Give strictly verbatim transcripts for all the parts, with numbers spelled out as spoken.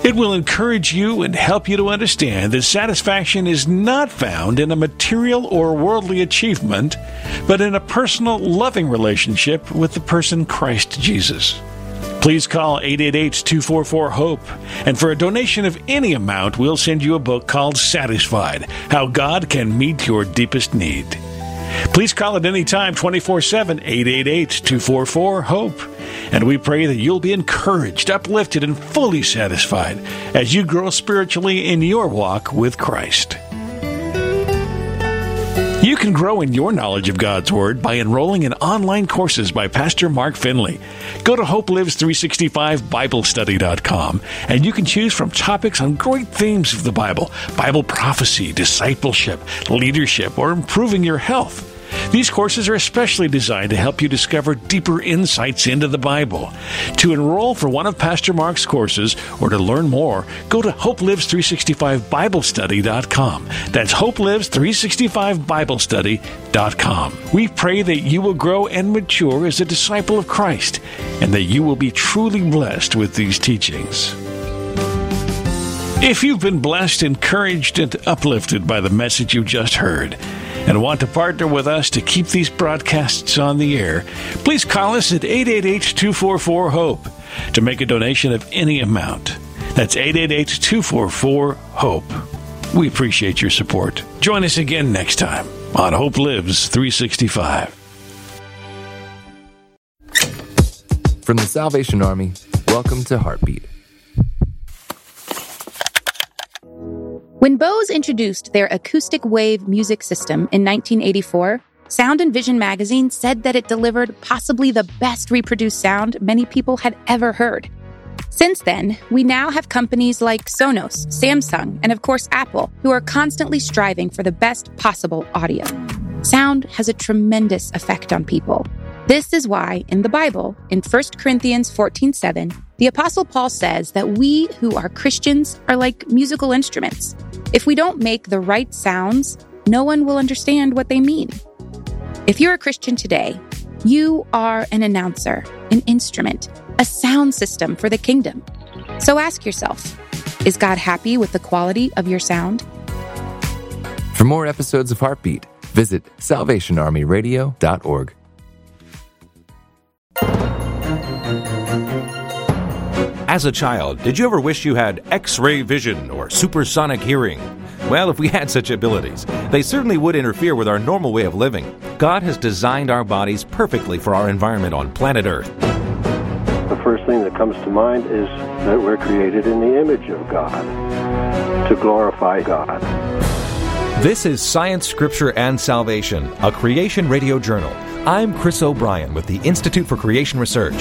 It will encourage you and help you to understand that satisfaction is not found in a material or worldly achievement, but in a personal, loving relationship with the person Christ Jesus. Please call eight eight eight, two four four, HOPE, and for a donation of any amount, we'll send you a book called Satisfied, How God Can Meet Your Deepest Need. Please call at any time, twenty-four seven, eight eight eight, two four four, HOPE. And we pray that you'll be encouraged, uplifted, and fully satisfied as you grow spiritually in your walk with Christ. You can grow in your knowledge of God's Word by enrolling in online courses by Pastor Mark Finley. Go to Hope Lives three sixty-five Bible Study dot com, and you can choose from topics on great themes of the Bible, Bible prophecy, discipleship, leadership, or improving your health. These courses are especially designed to help you discover deeper insights into the Bible. To enroll for one of Pastor Mark's courses or to learn more, go to Hope Lives three sixty-five Bible Study dot com. That's Hope Lives three sixty-five Bible Study dot com. We pray that you will grow and mature as a disciple of Christ and that you will be truly blessed with these teachings. If you've been blessed, encouraged, and uplifted by the message you just heard, and want to partner with us to keep these broadcasts on the air, please call us at eight eight eight, two four four, HOPE to make a donation of any amount. That's eight eight eight, two four four, HOPE. We appreciate your support. Join us again next time on Hope Lives three sixty-five. From the Salvation Army, welcome to Heartbeat. When Bose introduced their acoustic wave music system in nineteen eighty-four, Sound and Vision magazine said that it delivered possibly the best reproduced sound many people had ever heard. Since then, we now have companies like Sonos, Samsung, and of course Apple, who are constantly striving for the best possible audio. Sound has a tremendous effect on people. This is why, in the Bible, in First Corinthians fourteen seven, the Apostle Paul says that we who are Christians are like musical instruments. If we don't make the right sounds, no one will understand what they mean. If you're a Christian today, you are an announcer, an instrument, a sound system for the kingdom. So ask yourself, is God happy with the quality of your sound? For more episodes of Heartbeat, visit salvation army radio dot org. As a child, did you ever wish you had X-ray vision or supersonic hearing? Well, if we had such abilities, they certainly would interfere with our normal way of living. God has designed our bodies perfectly for our environment on planet Earth. The first thing that comes to mind is that we're created in the image of God, to glorify God. This is Science, Scripture, and Salvation, a Creation Radio Journal. I'm Chris O'Brien with the Institute for Creation Research.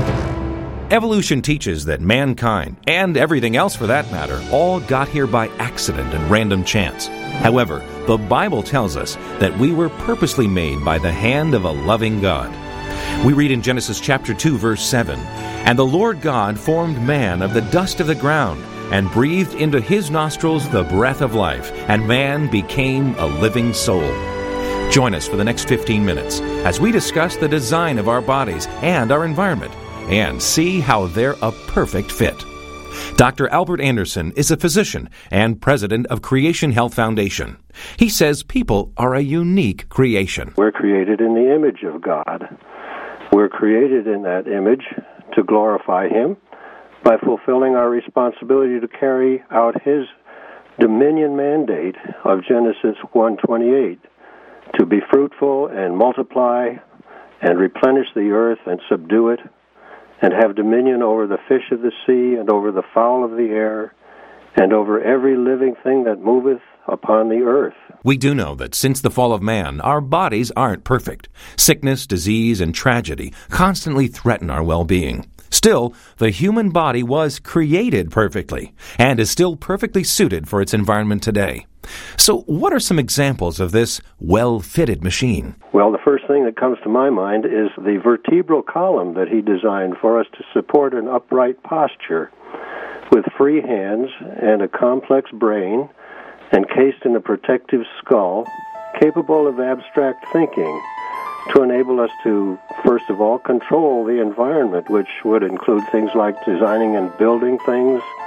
Evolution teaches that mankind, and everything else for that matter, all got here by accident and random chance. However, the Bible tells us that we were purposely made by the hand of a loving God. We read in Genesis chapter two, verse seven, "And the Lord God formed man of the dust of the ground, and breathed into his nostrils the breath of life, and man became a living soul." Join us for the next fifteen minutes as we discuss the design of our bodies and our environment, and see how they're a perfect fit. Doctor Albert Anderson is a physician and president of Creation Health Foundation. He says people are a unique creation. We're created in the image of God. We're created in that image to glorify Him by fulfilling our responsibility to carry out His dominion mandate of Genesis one twenty-eight, to be fruitful and multiply and replenish the earth and subdue it, and have dominion over the fish of the sea, and over the fowl of the air, and over every living thing that moveth upon the earth. We do know that since the fall of man, our bodies aren't perfect. Sickness, disease, and tragedy constantly threaten our well-being. Still, the human body was created perfectly, and is still perfectly suited for its environment today. So what are some examples of this well-fitted machine? Well, the first thing that comes to my mind is the vertebral column that he designed for us to support an upright posture, with free hands and a complex brain, encased in a protective skull, capable of abstract thinking, to enable us to, first of all, control the environment, which would include things like designing and building things,